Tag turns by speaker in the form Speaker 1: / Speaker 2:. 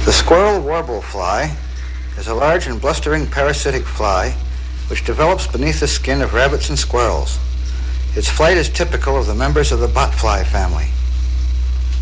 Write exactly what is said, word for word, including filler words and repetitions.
Speaker 1: The squirrel warble fly is a large and blustering parasitic fly which develops beneath the skin of rabbits and squirrels. Its flight is typical of the members of the botfly family.